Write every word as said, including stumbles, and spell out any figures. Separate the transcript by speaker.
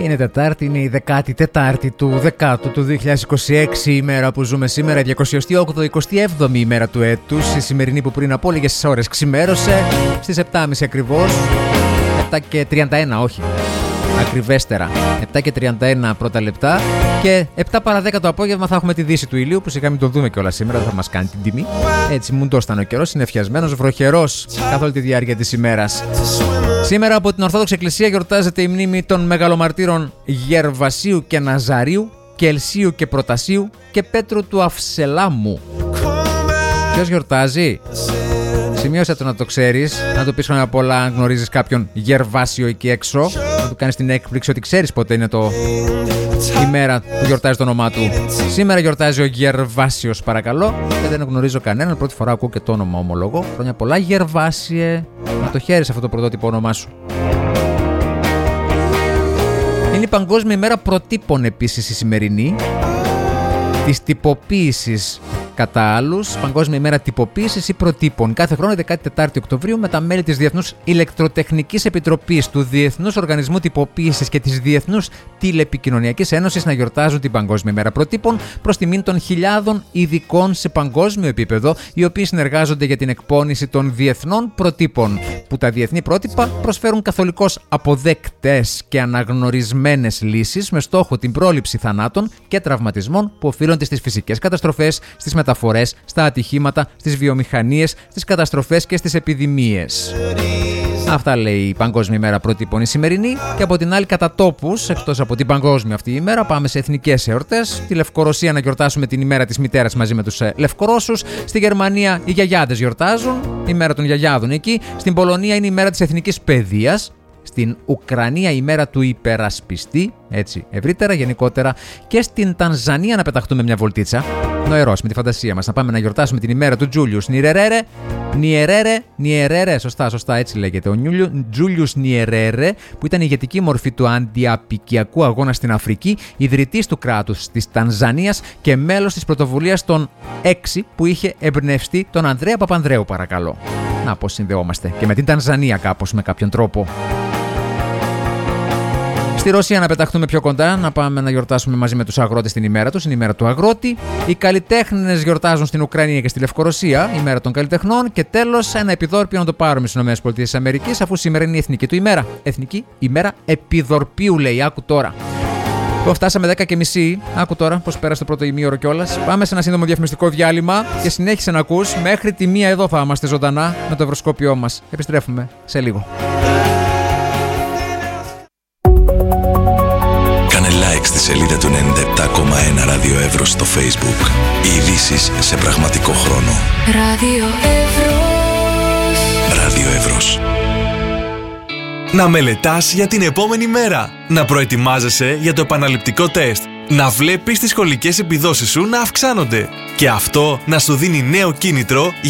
Speaker 1: Είναι Τετάρτη, είναι η δεκάτη τέταρτη του δεκάτου του δύο χιλιάδες είκοσι έξι, η ημέρα που ζούμε σήμερα, η διακοσιοστή όγδοη εικοστή έβδομη ημέρα του έτους, η σημερινή που πριν από λίγες ώρες ξημέρωσε στις επτά και μισή ακριβώς, επτά και τριάντα ένα, όχι, ακριβέστερα, επτά και τριάντα ένα πρώτα λεπτά, και επτά παρά δέκα το απόγευμα θα έχουμε τη δύση του ηλίου, που σιγά μην τον δούμε κιόλας σήμερα, θα μας κάνει την τιμή. Έτσι μουντός ήταν ο καιρός, είναι φιασμένος, βροχερός καθ' όλη τη διάρκεια της ημέρας. Σήμερα από την Ορθόδοξη Εκκλησία γιορτάζεται η μνήμη των μεγαλομαρτύρων Γερβασίου και Ναζαρίου, και Ελσίου και Προτασίου και Πέτρου του Αυσελάμου. Ποιος γιορτάζει? Σημείωσε το να το ξέρεις, να το πεις χρόνια πολλά αν γνωρίζεις κάποιον Γερβάσιο εκεί έξω, να του κάνεις την έκπληξη ότι ξέρεις πότε είναι το... η μέρα που γιορτάζει το όνομά του. Σήμερα γιορτάζει ο Γερβάσιος, παρακαλώ, και δεν γνωρίζω κανέναν, πρώτη φορά ακούω και το όνομα, ομολογώ. Χρόνια πολλά, Γερβάσιε, να το χαίρεις αυτό το πρωτότυπο όνομά σου. Είναι η Παγκόσμια ημέρα προτύπων επίσης η σημερινή, της τυποποίησης κατά άλλους, Παγκόσμια ημέρα τυποποίησης ή προτύπων. Κάθε χρόνο, δεκάτη τέταρτη Οκτωβρίου, με τα μέλη της Διεθνούς Ηλεκτροτεχνικής Επιτροπής, του Διεθνούς Οργανισμού Τυποποίησης και της Διεθνούς Τηλεπικοινωνιακής Ένωσης να γιορτάζουν την Παγκόσμια ημέρα προτύπων προς τιμήν των χιλιάδων ειδικών σε παγκόσμιο επίπεδο, οι οποίοι συνεργάζονται για την εκπόνηση των διεθνών προτύπων, που τα διεθνή πρότυπα προσφέρουν καθολικώς αποδεκτές και αναγνωρισμένες λύσεις με στόχο την πρόληψη θανάτων και τραυματισμών που οφείλονται στις φυσικές καταστροφές, στις μεταφορές, στα ατυχήματα, στις βιομηχανίες, στις καταστροφές και στις επιδημίες. Αυτά λέει η Παγκόσμια ημέρα προτύπων η σημερινή. Και από την άλλη, κατά τόπους, εκτός από την Παγκόσμια αυτή η ημέρα, πάμε σε εθνικές εορτές. Στη Λευκορωσία να γιορτάσουμε την ημέρα της μητέρας μαζί με τους Λευκορώσους. Στη Γερμανία οι γιαγιάδες γιορτάζουν, η μέρα των γιαγιάδων εκεί. Στην Πολωνία είναι η μέρα της εθνικής παιδείας. Στην Ουκρανία η μέρα του υπερασπιστή, έτσι ευρύτερα, γενικότερα. Και στην Τανζανία να πεταχτούμε μια βολτίτσα. Νοερός με τη φαντασία μας, να πάμε να γιορτάσουμε την ημέρα του Τζούλιους Νιερέρε. Νιερέρε, Νιερέρε, σωστά, σωστά, έτσι λέγεται. Ο Τζούλιους Νιερέρε, που ήταν η ηγετική μορφή του αντιαπικιακού αγώνα στην Αφρική, ιδρυτής του κράτους της Τανζανίας και μέλος της πρωτοβουλίας των έξι που είχε εμπνευστεί τον Ανδρέα Παπανδρέου, παρακαλώ. Να πώς συνδεόμαστε και με την Τανζανία κάπως με κάποιον τρόπο. Στη Ρωσία να πεταχτούμε πιο κοντά, να πάμε να γιορτάσουμε μαζί με τους αγρότες την ημέρα τους, είναι η μέρα του αγρότη. Οι καλλιτέχνες γιορτάζουν στην Ουκρανία και στη Λευκορωσία, η μέρα των καλλιτεχνών. Και τέλος, ένα επιδόρπιο να το πάρουμε στις ΗΠΑ, αφού σήμερα είναι η εθνική του ημέρα. Εθνική ημέρα επιδορπίου, λέει, άκου τώρα. Το φτάσαμε δέκα και μισή, άκου τώρα πώς πέρασε το πρώτο ημίωρο κιόλας. Πάμε σε ένα σύντομο διαφημιστικό διάλειμμα και συνέχισε να ακούς. Μέχρι τη μία εδώ θα είμαστε ζωντανά με το ευρωσκόπιό μας. Επιστρέφουμε σε λίγο.
Speaker 2: Στη σελίδα του ενενήντα επτά κόμμα ένα Ράδιο Εύρος στο Facebook. Οι ειδήσεις σε πραγματικό χρόνο.
Speaker 3: Ράδιο Εύρος.
Speaker 2: Ράδιο Εύρος.
Speaker 4: Να μελετάς για την επόμενη μέρα. Να προετοιμάζεσαι για το επαναληπτικό τεστ. Να βλέπεις τις σχολικές επιδόσεις σου να αυξάνονται. Και αυτό να σου δίνει νέο κίνητρο